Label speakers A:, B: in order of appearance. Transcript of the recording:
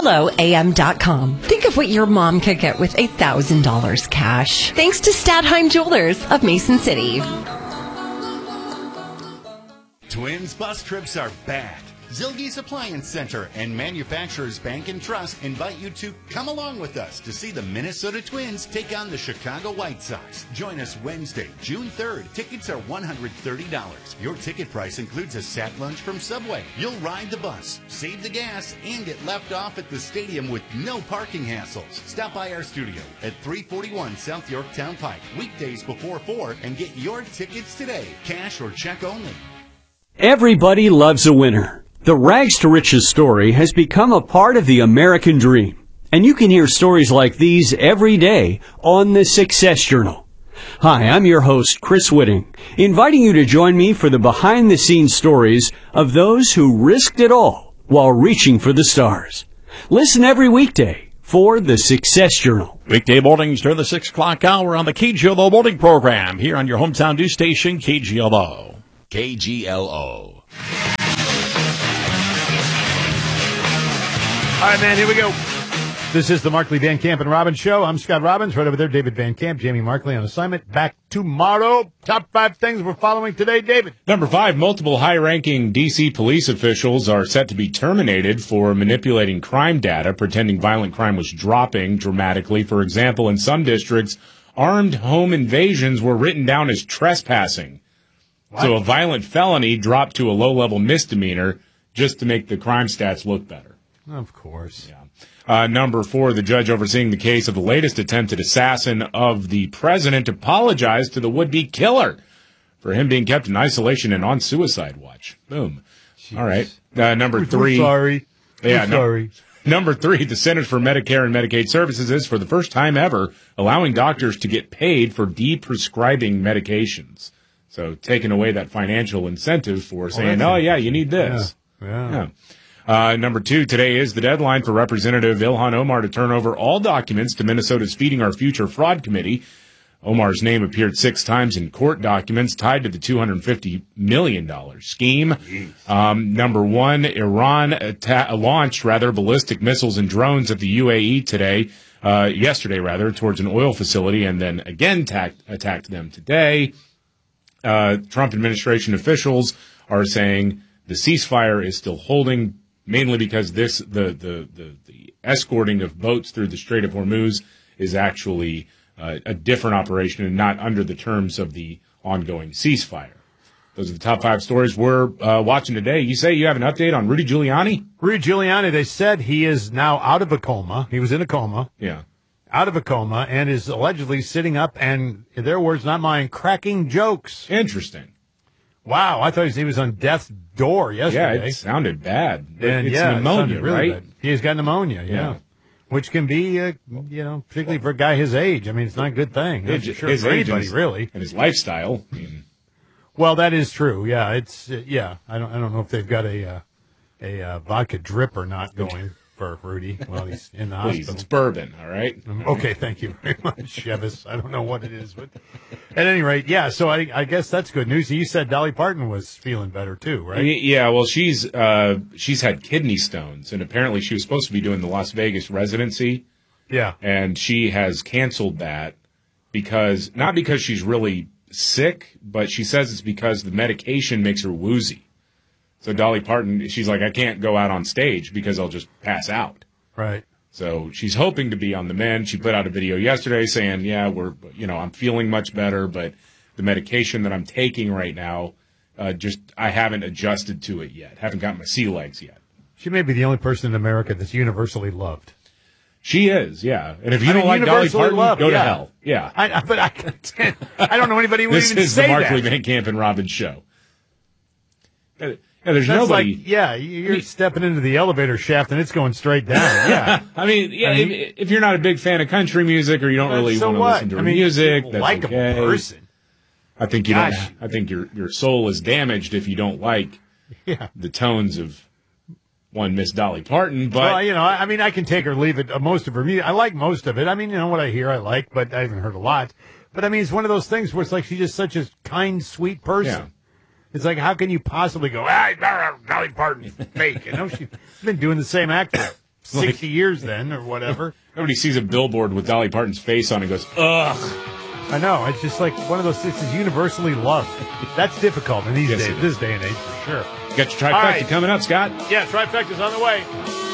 A: KGLOAM.com. Think of what your mom could get with $1,000 cash. Thanks to Stadheim Jewelers of Mason City.
B: Twins bus trips are back. Zilge's Appliance Center and Manufacturers Bank and Trust invite you to come along with us to see the Minnesota Twins take on the Chicago White Sox. Join us Wednesday, June 3rd. Tickets are $130. Your ticket price includes a sack lunch from Subway. You'll ride the bus, save the gas, and get left off at the stadium with no parking hassles. Stop by our studio at 341 South Yorktown Pike, weekdays before 4, and get your tickets today. Cash or check only.
C: Everybody loves a winner. The Rags to Riches story has become a part of the American dream. And you can hear stories like these every day on the Success Journal. Hi, I'm your host, Chris Whitting, inviting you to join me for the behind-the-scenes stories of those who risked it all while reaching for the stars. Listen every weekday for the Success Journal.
D: Weekday mornings during the 6 o'clock hour on the KGLO morning program here on your hometown news station, KGLO. KGLO.
E: All right, man, here we go. This is the Markley, Van Camp, and Robbins Show. I'm Scott Robbins. Right over there, David Van Camp, Jamie Markley on assignment. Back tomorrow. Top 5 things we're following today, David.
F: Number 5, multiple high-ranking D.C. police officials are set to be terminated for manipulating crime data, pretending violent crime was dropping dramatically. For example, in some districts, armed home invasions were written down as trespassing. What? So a violent felony dropped to a low-level misdemeanor just to make the crime stats look better.
E: Of course.
F: Yeah. Number 4, the judge overseeing the case of the latest attempted assassin of the president apologized to the would-be killer for him being kept in isolation and on suicide watch. Boom. Jeez. All right. Number 3.
E: Sorry.
F: Yeah,
E: sorry.
F: Number 3, the Centers for Medicare and Medicaid Services is, for the first time ever, allowing doctors to get paid for de-prescribing medications. So taking away that financial incentive for saying, oh, yeah, you need this.
E: Yeah.
F: Number 2, today is the deadline for Representative Ilhan Omar to turn over all documents to Minnesota's Feeding Our Future Fraud Committee. Omar's name appeared 6 times in court documents tied to the $250 million scheme. Number 1, Iran launched ballistic missiles and drones at the UAE yesterday, towards an oil facility, and then again attacked them today. Trump administration officials are saying the ceasefire is still holding, mainly because the escorting of boats through the Strait of Hormuz is actually a different operation and not under the terms of the ongoing ceasefire. Those are the top 5 stories we're watching today. You say you have an update on Rudy Giuliani?
E: Rudy Giuliani, they said he is now out of a coma. He was in a coma.
F: Yeah.
E: Out of a coma, and is allegedly sitting up and, in their words, not mine, cracking jokes.
F: Interesting.
E: Wow, I thought he was on death's door yesterday.
F: Yeah, it sounded bad.
E: And
F: it's
E: really
F: pneumonia, right?
E: bad. He's got pneumonia, yeah. Which can be, particularly for a guy his age. I mean, it's not a good thing.
F: His
E: for anybody, really.
F: And his lifestyle.
E: Well, that is true. Yeah, it's I don't know if they've got a vodka drip or not going for Rudy while he's in the hospital.
F: It's bourbon, all right?
E: Okay, thank you very much, Chevis. I don't know what it is, but at any rate, yeah, so I guess that's good news. You said Dolly Parton was feeling better too, right?
F: Yeah, well, she's had kidney stones, and apparently she was supposed to be doing the Las Vegas residency.
E: Yeah.
F: And she has canceled that not because she's really sick, but she says it's because the medication makes her woozy. So Dolly Parton, she's like, I can't go out on stage because I'll just pass out.
E: Right.
F: So she's hoping to be on the mend. She put out a video yesterday saying, yeah, I'm feeling much better, but the medication that I'm taking right now, I haven't adjusted to it yet. Haven't got my sea legs yet.
E: She may be the only person in America that's universally loved.
F: She is, yeah. And if you don't like Dolly Parton, go to hell. Yeah.
E: But I don't know anybody who would even say that.
F: This is the Markley, Van Camp, and Robbins show. Yeah, there's nobody.
E: You're stepping into the elevator shaft and it's going straight down. Yeah.
F: If you're not a big fan of country music or you don't really want to listen to music, that's
E: likable
F: okay.
E: Person.
F: I think you don't. I think your soul is damaged if you don't like the tones of one Miss Dolly Parton. But
E: I can take or leave it. Most of her music, I like most of it. What I hear, I like, but I haven't heard a lot. But it's one of those things where it's like she's just such a kind, sweet person.
F: Yeah.
E: It's like, how can you possibly go, Dolly Parton's fake? She's been doing the same act for 60 years then or whatever.
F: Nobody sees a billboard with Dolly Parton's face on it and goes, ugh.
E: I know. It's just like one of those things that's universally loved. That's difficult in these
F: Yes,
E: days, this day and age, for sure.
F: Got your trifecta
E: All right.
F: coming up, Scott?
E: Yeah, trifecta's on the way.